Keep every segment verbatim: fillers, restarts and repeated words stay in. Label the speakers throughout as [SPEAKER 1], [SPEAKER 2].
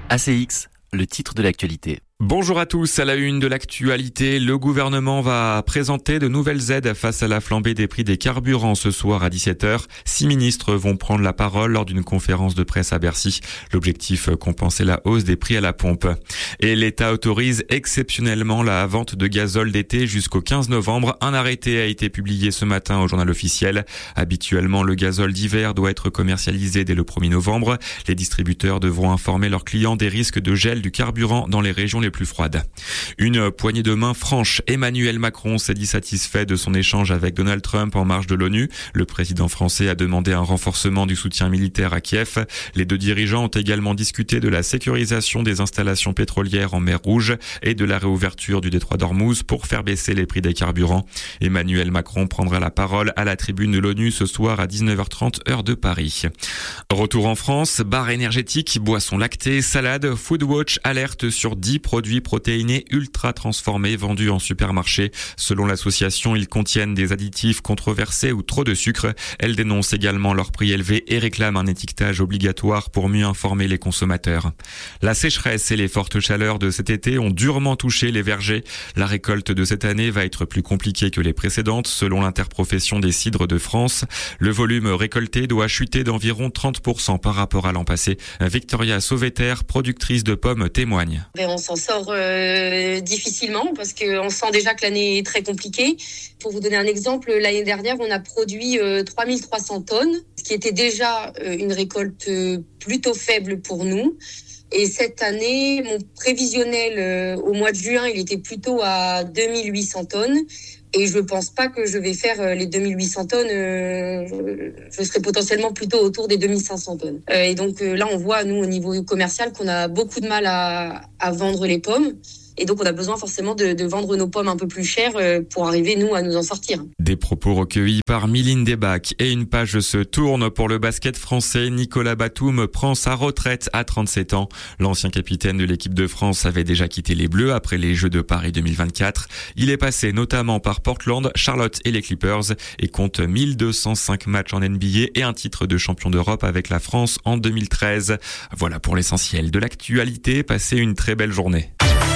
[SPEAKER 1] A C X, le titre de l'actualité.
[SPEAKER 2] Bonjour à tous, à la une de l'actualité, le gouvernement va présenter de nouvelles aides face à la flambée des prix des carburants ce soir à dix-sept heures. Six ministres vont prendre la parole lors d'une conférence de presse à Bercy. L'objectif, compenser la hausse des prix à la pompe. Et l'État autorise exceptionnellement la vente de gazole d'été jusqu'au quinze novembre. Un arrêté a été publié ce matin au journal officiel. Habituellement, le gazole d'hiver doit être commercialisé dès le premier novembre. Les distributeurs devront informer leurs clients des risques de gel du carburant dans les régions les plus froides. Une poignée de main franche. Emmanuel Macron s'est dit satisfait de son échange avec Donald Trump en marge de l'ONU. Le président français a demandé un renforcement du soutien militaire à Kiev. Les deux dirigeants ont également discuté de la sécurisation des installations pétrolières en mer Rouge et de la réouverture du détroit d'Ormuz pour faire baisser les prix des carburants. Emmanuel Macron prendra la parole à la tribune de l'ONU ce soir à dix-neuf heures trente heure de Paris. Retour en France, barres énergétiques, boissons lactées, salades, Foodwatch alerte sur dix produits protéinés ultra transformés vendus en supermarché. Selon l'association, ils contiennent des additifs controversés ou trop de sucre. Elle dénonce également leur prix élevé et réclame un étiquetage obligatoire pour mieux informer les consommateurs. La sécheresse et les fortes chaleurs de cet été ont durement touché les vergers. La récolte de cette année va être plus compliquée que les précédentes, selon l'interprofession des cidres de France. Le volume récolté doit chuter d'environ trente pour cent par rapport à l'an passé. Victoria Sauveter, productrice de pommes, témoigne.
[SPEAKER 3] On s'en sort euh, difficilement parce qu'on sent déjà que l'année est très compliquée. Pour vous donner un exemple, l'année dernière, on a produit euh, trois mille trois cents tonnes, ce qui était déjà euh, une récolte euh, plutôt faible pour nous. Et cette année, mon prévisionnel euh, au mois de juin, il était plutôt à deux mille huit cents tonnes. Et je pense pas que je vais faire euh, les deux mille huit cents tonnes. Euh, je serai potentiellement plutôt autour des deux mille cinq cents tonnes. Euh, et donc euh, là, on voit, nous, au niveau commercial, qu'on a beaucoup de mal à, à vendre les pommes. Et donc, on a besoin forcément de, de vendre nos pommes un peu plus chères pour arriver, nous, à nous en sortir.
[SPEAKER 2] Des propos recueillis par Mylène Debac. Et une page se tourne pour le basket français. Nicolas Batum prend sa retraite à trente-sept ans. L'ancien capitaine de l'équipe de France avait déjà quitté les Bleus après les Jeux de Paris deux mille vingt-quatre. Il est passé notamment par Portland, Charlotte et les Clippers et compte mille deux cent cinq matchs en N B A et un titre de champion d'Europe avec la France en deux mille treize. Voilà pour l'essentiel de l'actualité. Passez une très belle journée.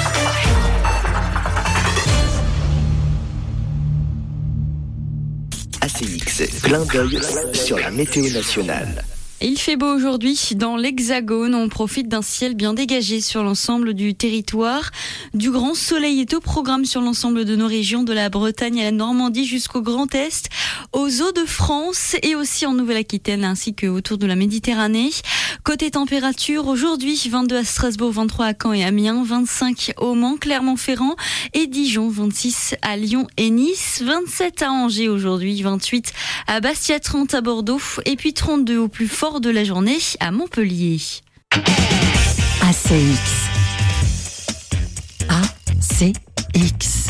[SPEAKER 1] A C X, clin d'œil sur la météo nationale.
[SPEAKER 4] Il fait beau aujourd'hui dans l'Hexagone. On profite d'un ciel bien dégagé sur l'ensemble du territoire. Du grand soleil est au programme sur l'ensemble de nos régions, de la Bretagne à la Normandie jusqu'au Grand Est, aux Hauts-de-France et aussi en Nouvelle-Aquitaine ainsi que autour de la Méditerranée. Côté température, aujourd'hui vingt-deux à Strasbourg, vingt-trois à Caen et Amiens, vingt-cinq au Mans, Clermont-Ferrand et Dijon, vingt-six à Lyon et Nice, vingt-sept à Angers aujourd'hui, vingt-huit à Bastia, trente à Bordeaux et puis trente-deux au plus fort de la journée à Montpellier.
[SPEAKER 5] A C X. A C X.